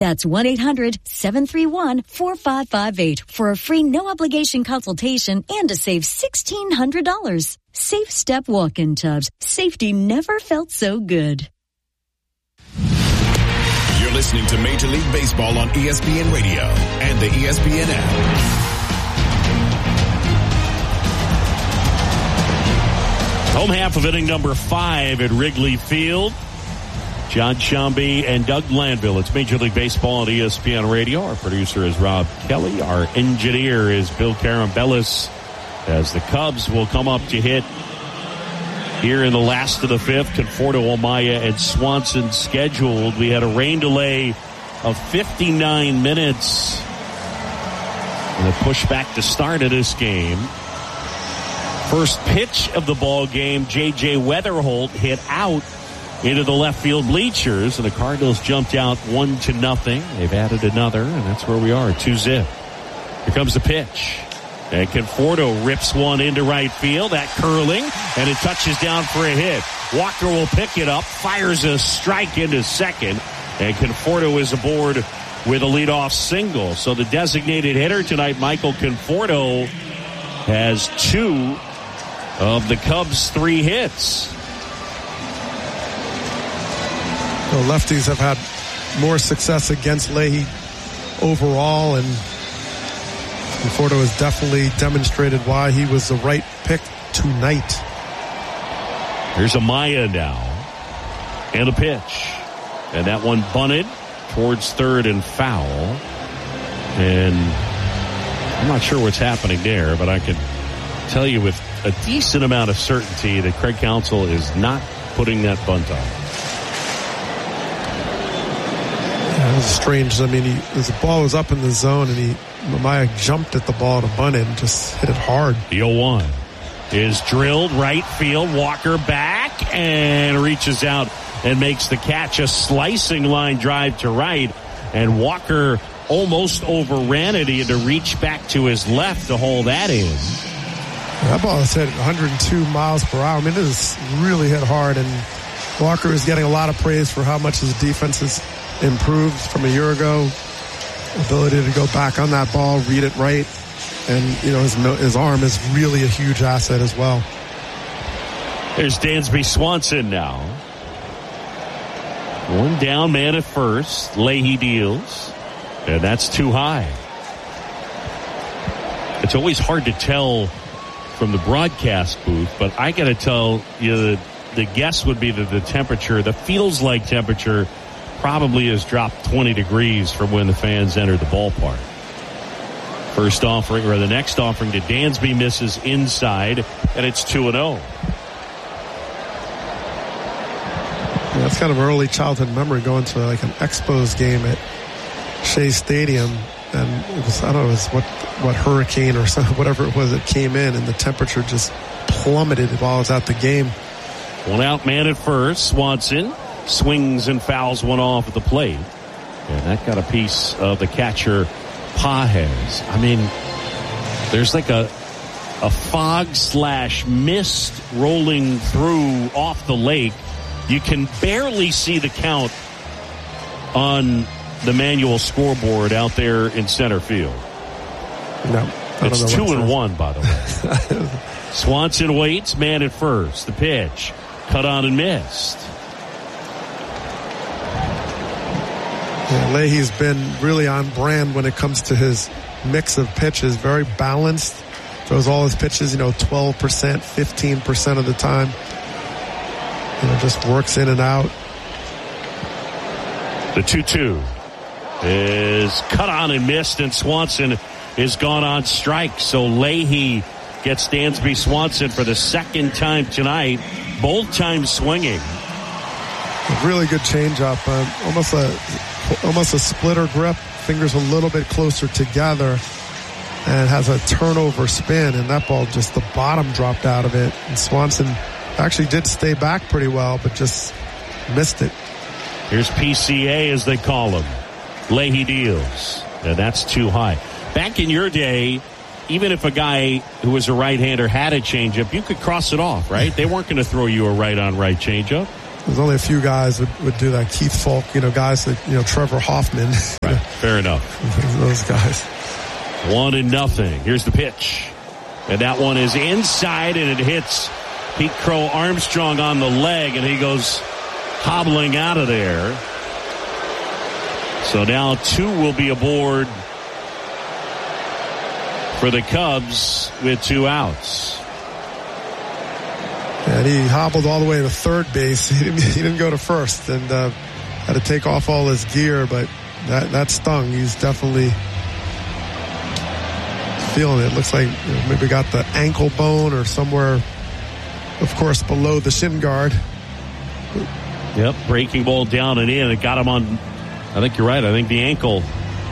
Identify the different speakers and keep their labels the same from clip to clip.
Speaker 1: That's 1-800-731-4558 for a free no-obligation consultation and to save $1,600. Safe Step walk-in tubs. Safety never felt so good.
Speaker 2: You're listening to Major League Baseball on ESPN Radio and the ESPN app.
Speaker 3: Home half of inning number 5 at Wrigley Field. John Shambi and Doug Glanville. It's Major League Baseball on ESPN Radio. Our producer is Rob Kelly. Our engineer is Bill Carambellis. As the Cubs will come up to hit here in the last of the 5th. Conforto, Amaya, and Swanson scheduled. We had a rain delay of 59 minutes. And a pushback to start of this game. First pitch of the ball game, J.J. Weatherholt hit out into the left field bleachers, and the Cardinals jumped out 1-0. They've added another, and that's where we are, 2-0. Here comes the pitch. And Conforto rips one into right field. That curling, and it touches down for a hit. Walker will pick it up, fires a strike into second, and Conforto is aboard with a leadoff single. So the designated hitter tonight, Michael Conforto, has 2 of the Cubs' 3 hits.
Speaker 4: The lefties have had more success against Leahy overall, and Conforto has definitely demonstrated why he was the right pick tonight.
Speaker 3: Here's Amaya now, and a pitch. And that one bunted towards third and foul. And I'm not sure what's happening there, but I can tell you with a decent amount of certainty that Craig Counsell is not putting that bunt on.
Speaker 4: It was strange. I mean, the ball was up in the zone, and Amaya jumped at the ball to bunt it and just hit it hard.
Speaker 3: The 0-1 is drilled right field. Walker back and reaches out and makes the catch. A slicing line drive to right, and Walker almost overran it. He had to reach back to his left to hold that in.
Speaker 4: That ball is hit 102 miles per hour. I mean, it is really hit hard, and Walker is getting a lot of praise for how much his defense has improved from a year ago. Ability to go back on that ball, read it right, and his arm is really a huge asset as well.
Speaker 3: There's Dansby Swanson now. One down, man at first. Leahy deals, and that's too high. It's always hard to tell from the broadcast booth, but I got to tell you, the guess would be that the temperature, the feels like temperature, probably has dropped 20 degrees from when the fans entered the ballpark. First offering, or the next offering to Dansby, misses inside, and it's 2-0.
Speaker 4: Yeah, that's kind of an early childhood memory, going to like an Expos game at Shea Stadium, and it was, I don't know, it was what hurricane or something, whatever it was that came in, and the temperature just plummeted while I was at the game.
Speaker 3: One out, man at first. Swanson swings and fouls one off at the plate, and that got a piece of the catcher Pages. I mean, there's like a fog/mist rolling through off the lake. You can barely see the count on the manual scoreboard out there in center field.
Speaker 4: No,
Speaker 3: it's 2-1, by the way. Swanson waits, man at first. The pitch, cut on and missed.
Speaker 4: Yeah, Leahy's been really on brand when it comes to his mix of pitches. Very balanced. Throws all his pitches, 12%, 15% of the time. Just works in and out.
Speaker 3: The 2-2 is cut on and missed, and Swanson is gone on strike. So Leahy gets Dansby Swanson for the second time tonight, both times swinging.
Speaker 4: A really good changeup, almost a splitter grip, fingers a little bit closer together, and has a turnover spin, and that ball, just the bottom dropped out of it, and Swanson actually did stay back pretty well, but just missed it.
Speaker 3: Here's PCA, as they call him. Leahy deals, and that's too high. Back in your day, even if a guy who was a right-hander had a changeup, you could cross it off, right? They weren't going to throw you a right-on-right changeup.
Speaker 4: There's only a few guys would do that. Keith Falk, guys that, Trevor Hoffman.
Speaker 3: Right. Fair enough.
Speaker 4: Those guys.
Speaker 3: 1-0. Here's the pitch. And that one is inside, and it hits Pete Crow Armstrong on the leg, and he goes hobbling out of there. So now 2 will be aboard for the Cubs with 2 outs.
Speaker 4: And he hobbled all the way to third base. He didn't go to first, and had to take off all his gear, but that stung. He's definitely feeling it. Looks like maybe got the ankle bone or somewhere, of course, below the shin guard.
Speaker 3: Yep, breaking ball down and in. It got him on, I think you're right, I think the ankle.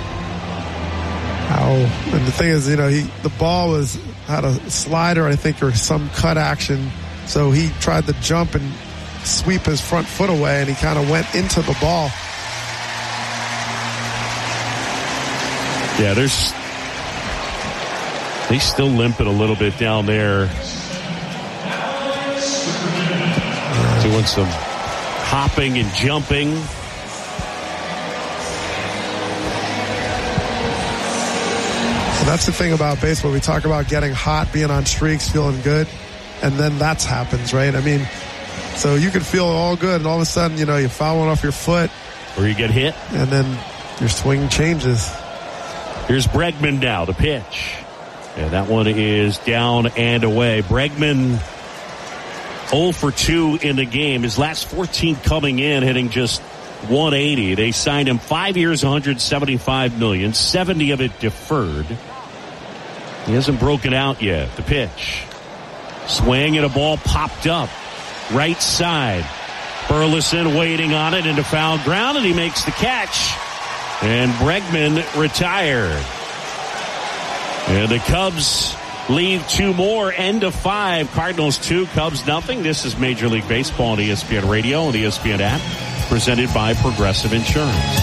Speaker 4: And the thing is, the ball had a slider, I think, or some cut action. So he tried to jump and sweep his front foot away, and he kind of went into the ball.
Speaker 3: Yeah, they still limp it a little bit down there. Doing some hopping and jumping.
Speaker 4: That's the thing about baseball. We talk about getting hot, being on streaks, feeling good, and then that happens, right? I mean, so you can feel all good, and all of a sudden, you foul one off your foot.
Speaker 3: Or you get hit.
Speaker 4: And then your swing changes.
Speaker 3: Here's Bregman now, the pitch. And that one is down and away. Bregman 0 for 2 in the game. His last 14 coming in, hitting just 180. They signed him 5 years, $175 million, 70 of it deferred. He hasn't broken out yet. The pitch. Swing and a ball popped up. Right side. Burleson waiting on it into foul ground, and he makes the catch. And Bregman retired. And the Cubs leave 2 more. End of 5. Cardinals 2, Cubs nothing. This is Major League Baseball on ESPN Radio and the ESPN app. Presented by Progressive Insurance.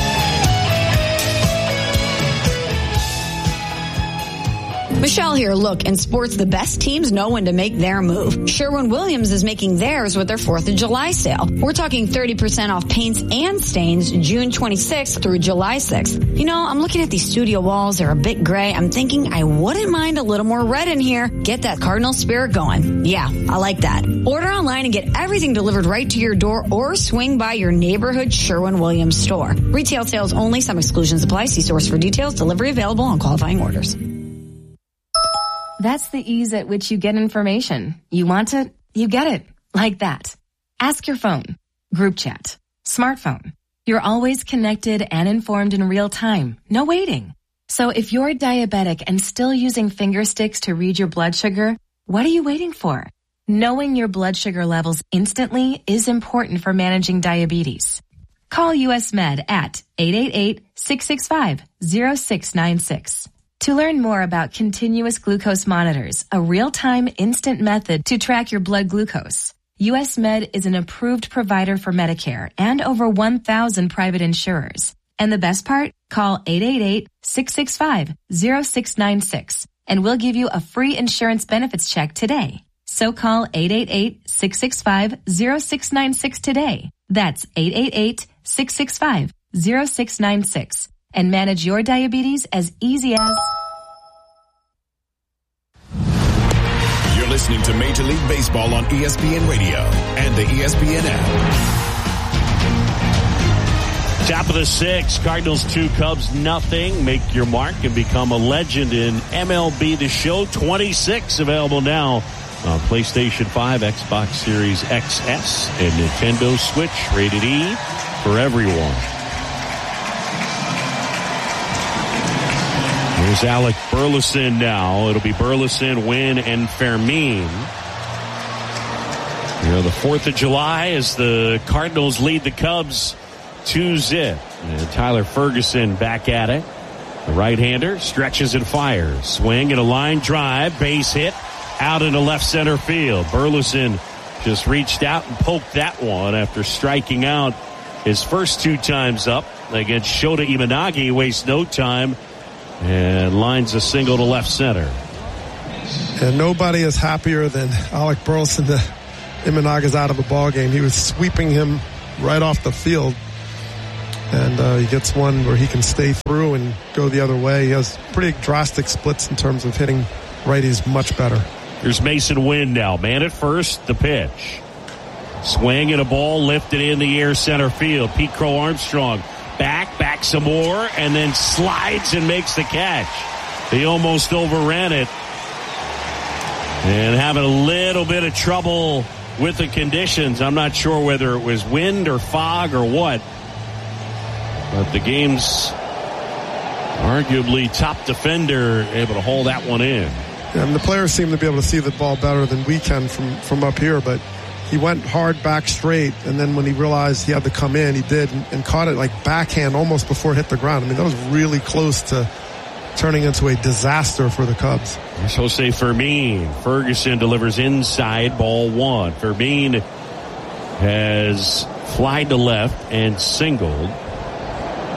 Speaker 5: Michelle here. Look, in sports, the best teams know when to make their move. Sherwin-Williams is making theirs with their 4th of July sale. We're talking 30% off paints and stains June 26th through July 6th. I'm looking at these studio walls. They're a bit gray. I'm thinking I wouldn't mind a little more red in here. Get that Cardinal spirit going. Yeah, I like that. Order online and get everything delivered right to your door, or swing by your neighborhood Sherwin-Williams store. Retail sales only. Some exclusions apply. See source for details. Delivery available on qualifying orders.
Speaker 6: That's the ease at which you get information. You want it, you get it. Like that. Ask your phone. Group chat. Smartphone. You're always connected and informed in real time. No waiting. So if you're diabetic and still using finger sticks to read your blood sugar, what are you waiting for? Knowing your blood sugar levels instantly is important for managing diabetes. Call US Med at 888-665-0696. To learn more about continuous glucose monitors, a real-time instant method to track your blood glucose, US Med is an approved provider for Medicare and over 1,000 private insurers. And the best part? Call 888-665-0696 and we'll give you a free insurance benefits check today. So call 888-665-0696 today. That's 888-665-0696. And manage your diabetes as easy as...
Speaker 2: You're listening to Major League Baseball on ESPN Radio and the ESPN app.
Speaker 3: Top of the 6, Cardinals 2, Cubs nothing. Make your mark and become a legend in MLB The Show 26, available now on PlayStation 5, Xbox Series XS, and Nintendo Switch, rated E for everyone. Here's Alec Burleson now. It'll be Burleson, Wynn, and Fermin. The 4th of July as the Cardinals lead the Cubs 2-0. And Tyler Ferguson back at it. The right-hander stretches and fires. Swing and a line drive. Base hit out into left center field. Burleson just reached out and poked that one after striking out his first 2 times up against Shota Imanagi. He wastes no time and lines a single to left center.
Speaker 4: And nobody is happier than Alec Burleson to Imanaga's out of the ball game. He was sweeping him right off the field. And he gets one where he can stay through and go the other way. He has pretty drastic splits in terms of hitting righties much better.
Speaker 3: Here's Mason Wynn now. Man at first, the pitch. Swing and a ball lifted in the air center field. Pete Crow Armstrong back some more, and then slides and makes the catch. He almost overran it. And having a little bit of trouble with the conditions. I'm not sure whether it was wind or fog or what. But the game's arguably top defender able to hold that one in.
Speaker 4: Yeah, and the players seem to be able to see the ball better than we can from up here, but he went hard back straight, and then when he realized he had to come in, he did, and caught it like backhand almost before it hit the ground. I mean, that was really close to turning into a disaster for the Cubs.
Speaker 3: Here's Jose Fermin. Ferguson delivers inside, ball one. Fermin has flied to left and singled.